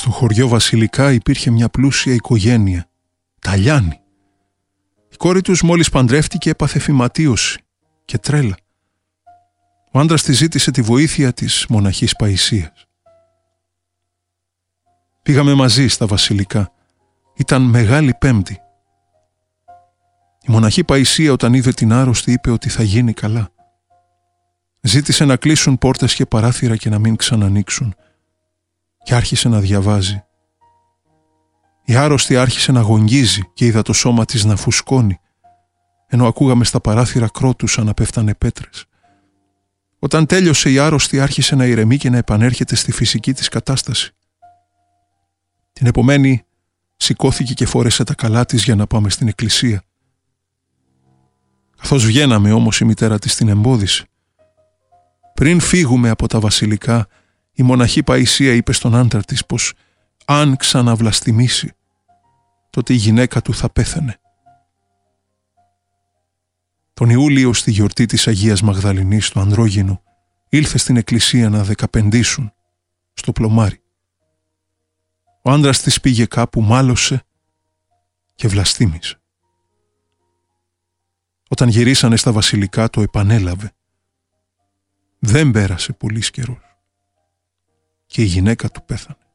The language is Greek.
Στο χωριό Βασιλικά υπήρχε μια πλούσια οικογένεια, τα Λιάννη. Η κόρη τους μόλις παντρεύτηκε έπαθε φυματίωση και τρέλα. Ο άντρας της ζήτησε τη βοήθεια της μοναχής Παϊσίας. Πήγαμε μαζί στα Βασιλικά. Ήταν Μεγάλη Πέμπτη. Η μοναχή Παϊσία όταν είδε την άρρωστη είπε ότι θα γίνει καλά. Ζήτησε να κλείσουν πόρτες και παράθυρα και να μην ξανανοίξουν και άρχισε να διαβάζει. Η άρρωστη άρχισε να γογγίζει και είδα το σώμα της να φουσκώνει, ενώ ακούγαμε στα παράθυρα κρότους σαν να πέφτανε πέτρες. Όταν τέλειωσε η άρρωστη άρχισε να ηρεμεί και να επανέρχεται στη φυσική της κατάσταση. Την επομένη σηκώθηκε και φόρεσε τα καλά της για να πάμε στην εκκλησία. Καθώς βγαίναμε όμως η μητέρα της την εμπόδισε. Πριν φύγουμε από τα Βασιλικά, η μοναχή Παϊσία είπε στον άντρα της πως αν ξαναβλαστημίσει, τότε η γυναίκα του θα πέθαινε. Τον Ιούλιο στη γιορτή της Αγίας Μαγδαληνής το ανδρόγυνο ήλθε στην εκκλησία να δεκαπεντήσουν στο πλωμάρι. Ο άντρας της πήγε κάπου, μάλωσε και βλαστήμησε. Όταν γυρίσανε στα Βασιλικά το επανέλαβε. Δεν πέρασε πολύς καιρός και η γυναίκα του πέθανε.